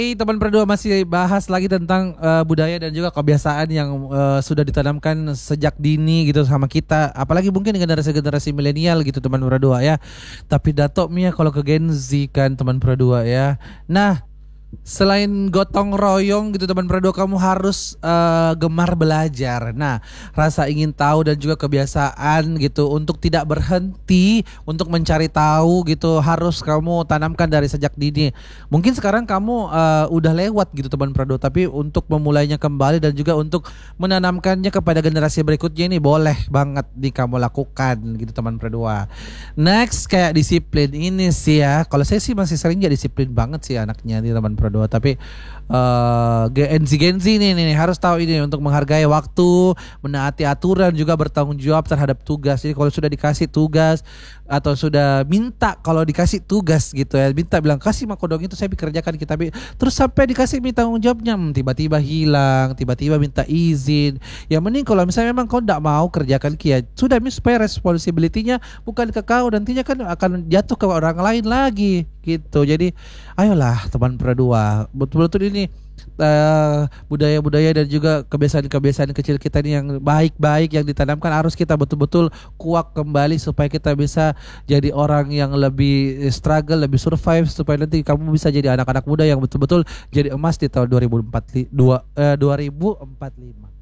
Teman berdua masih bahas lagi tentang budaya dan juga kebiasaan yang sudah ditanamkan sejak dini gitu sama kita, apalagi mungkin generasi-generasi milenial gitu teman berdua ya. Tapi Dato Mia kalau ke Gen Z kan teman berdua ya. Nah, selain gotong royong gitu teman berdua, kamu harus gemar belajar. Nah, rasa ingin tahu dan juga kebiasaan gitu untuk tidak berhenti untuk mencari tahu gitu harus kamu tanamkan dari sejak dini. Mungkin sekarang kamu udah lewat gitu teman berdua, tapi untuk memulainya kembali dan juga untuk menanamkannya kepada generasi berikutnya ini boleh banget nih kamu lakukan gitu teman berdua. Next kayak disiplin ini sih ya. Kalau saya sih masih sering jadi disiplin banget sih anaknya nih teman berdua. Tapi Gen Z nih harus tahu ini untuk menghargai waktu, menaati aturan juga bertanggung jawab terhadap tugas. Jadi kalau sudah dikasih tugas atau sudah minta, kalau dikasih tugas gitu ya, minta bilang kasih makodong itu saya dikerjakan kita, terus sampai dikasih minta tanggung jawabnya tiba-tiba hilang, tiba-tiba minta izin. Ya mending kalau misalnya memang kau tidak mau kerjakan kia, sudah supaya responsibility-nya bukan ke kau, nantinya kan akan jatuh ke orang lain lagi gitu. Jadi ayolah teman berdua, betul-betul ini budaya-budaya dan juga kebiasaan-kebiasaan kecil kita ini yang baik-baik yang ditanamkan harus kita betul-betul kuak kembali supaya kita bisa jadi orang yang lebih struggle, lebih survive, supaya nanti kamu bisa jadi anak-anak muda yang betul-betul jadi emas di tahun 2045.